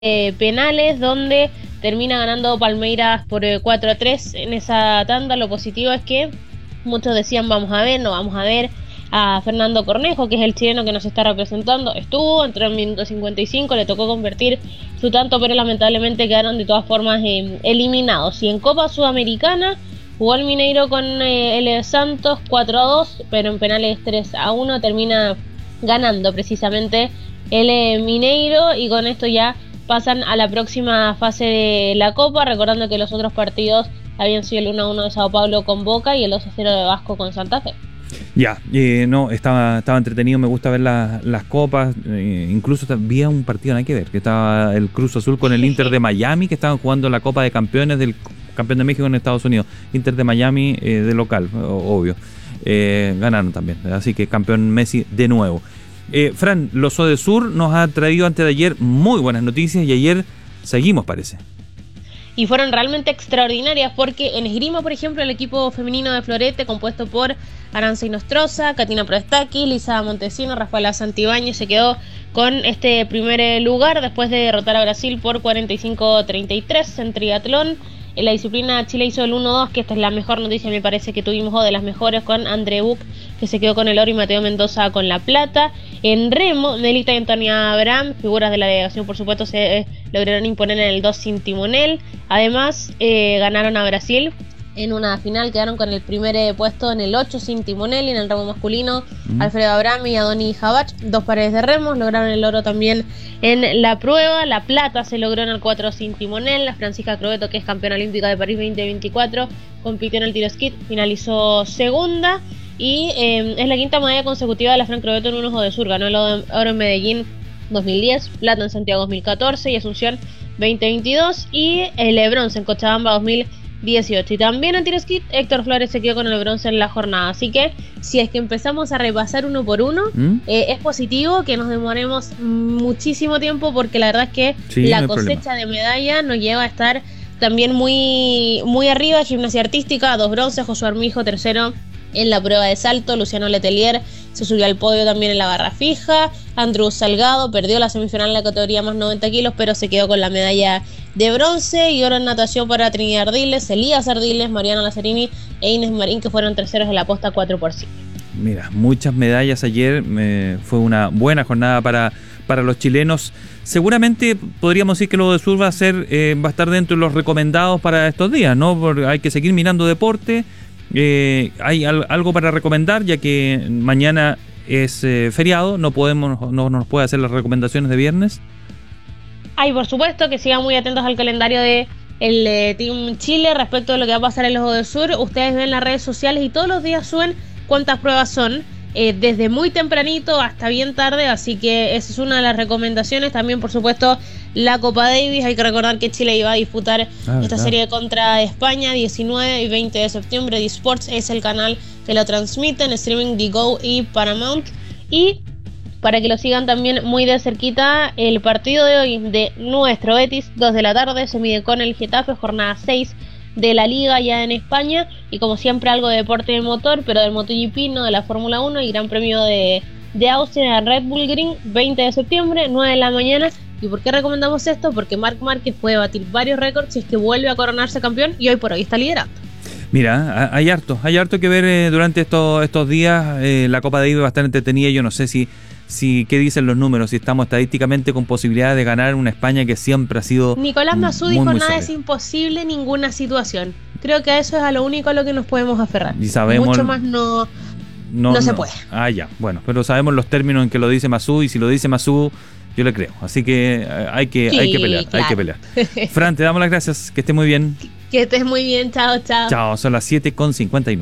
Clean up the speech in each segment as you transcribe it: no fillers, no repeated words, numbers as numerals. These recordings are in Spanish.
penales, donde termina ganando Palmeiras por 4-3 en esa tanda. Lo positivo es que muchos decían no vamos a ver a Fernando Cornejo, que es el chileno que nos está representando. Entró en minuto 55, le tocó convertir su tanto, pero lamentablemente quedaron de todas formas eliminados. Y en Copa Sudamericana jugó el Mineiro con el Santos 4-2, pero en penales 3-1 termina ganando precisamente el Mineiro, y con esto ya pasan a la próxima fase de la Copa, recordando que los otros partidos habían sido el 1-1 de Sao Paulo con Boca y el 2-0 de Vasco con Santa Fe. Ya, no, estaba entretenido, me gusta ver las copas, incluso había un partido, no hay que ver, que estaba el Cruz Azul con el Inter de Miami, que estaban jugando la Copa de Campeones del campeón de México en Estados Unidos. Inter de Miami de local, obvio, ganaron también, así que campeón Messi de nuevo. Fran, los Odesur nos ha traído antes de ayer muy buenas noticias, y ayer seguimos, parece. Y fueron realmente extraordinarias, porque en esgrima, por ejemplo, el equipo femenino de Florete, compuesto por Aranza Inostroza, Catina Proestakis, Lisa Montesino, Rafaela Santibáñez, se quedó con este primer lugar después de derrotar a Brasil por 45-33 en triatlón. En la disciplina Chile hizo el 1-2, que esta es la mejor noticia, me parece, que tuvimos, o de las mejores, con André Buch, que se quedó con el oro, y Mateo Mendoza con la plata. En remo, Nelita y Antonia Abraham, figuras de la delegación, por supuesto, se lograron imponer en el 2 sin timonel. Además, ganaron a Brasil en una final, quedaron con el primer puesto en el 8 sin timonel, y en el remo masculino, Alfredo Abraham y Adoni Jabach, 2 pares de remos, lograron el oro también en la prueba. La plata se logró en el 4 sin timonel. La Francisca Crobeto, que es campeona olímpica de París 2024, compitió en el tiro esquí, finalizó segunda, y es la quinta medalla consecutiva de la Fran Crobeto en unos Odesur. Ganó el oro en Medellín 2010, plata en Santiago 2014 y Asunción 2022, y el bronce en Cochabamba 2018. Y también en tiro esquí, Héctor Flores se quedó con el bronce en la jornada. Así que si es que empezamos a repasar uno por uno, es positivo que nos demoremos muchísimo tiempo, porque la verdad es que sí, la cosecha de medalla nos lleva a estar también muy, muy arriba. Gimnasia artística, 2 bronces, Josué Armijo tercero en la prueba de salto, Luciano Letelier se subió al podio también en la barra fija, Andrew Salgado perdió la semifinal en la categoría más 90 kilos, pero se quedó con la medalla de bronce. Y oro en natación para Trinidad Ardiles, Elías Ardiles, Mariana Lazzarini e Inés Marín, que fueron terceros en la posta 4x100. Mira, muchas medallas ayer, fue una buena jornada para los chilenos. Seguramente podríamos decir que lo de Sur va a estar dentro de los recomendados para estos días, ¿no? Porque hay que seguir mirando deporte. Hay algo para recomendar, ya que mañana es feriado, no nos puede hacer las recomendaciones de viernes. Por supuesto, que sigan muy atentos al calendario de el Team Chile respecto de lo que va a pasar en los Odesur. Ustedes ven las redes sociales y todos los días suben cuántas pruebas son, desde muy tempranito hasta bien tarde, así que esa es una de las recomendaciones. También, por supuesto, la Copa Davis. Hay que recordar que Chile iba a disputar esta serie contra España 19 y 20 de septiembre. D-Sports es el canal que lo transmite en streaming, Digo y Paramount. Y para que lo sigan también muy de cerquita, el partido de hoy de nuestro Betis, 2 de la tarde, se mide con el Getafe, jornada 6 de la Liga ya en España. Y como siempre, algo de deporte de motor, pero del MotoGP, no de la Fórmula 1, y Gran Premio de Austria en Red Bull Ring, 20 de septiembre, 9 de la mañana. ¿Y por qué recomendamos esto? Porque Marc Márquez puede batir varios récords si es que vuelve a coronarse campeón, y hoy por hoy está liderando. Mira, hay harto que ver durante estos días. La Copa Davis va a estar entretenida. Yo no sé si qué dicen los números, si estamos estadísticamente con posibilidad de ganar una España que siempre ha sido... Nicolás Massú dijo, nada es imposible, ninguna situación. Creo que eso es a lo único a lo que nos podemos aferrar. Y sabemos, mucho más no se puede. Ya, bueno, pero sabemos los términos en que lo dice Massú, y si lo dice Massú, yo le creo. Así que hay que pelear, claro. Hay que pelear. Fran, te damos las gracias, que estés muy bien. Que estés muy bien, chao. Chao, son las 7:59.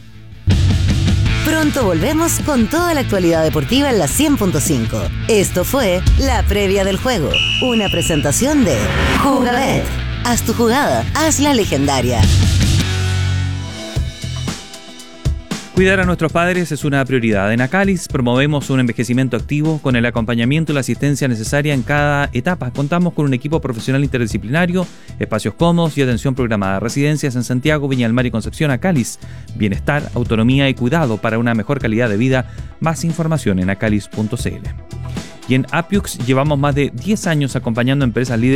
Pronto volvemos con toda la actualidad deportiva en la 100.5. Esto fue La Previa del Juego, una presentación de Jugabet. Haz tu jugada, hazla legendaria. Cuidar a nuestros padres es una prioridad. En Acalis promovemos un envejecimiento activo con el acompañamiento y la asistencia necesaria en cada etapa. Contamos con un equipo profesional interdisciplinario, espacios cómodos y atención programada. Residencias en Santiago, Viña del Mar y Concepción. Acalis, bienestar, autonomía y cuidado para una mejor calidad de vida. Más información en acalis.cl. Y en Apiux llevamos más de 10 años acompañando a empresas líderes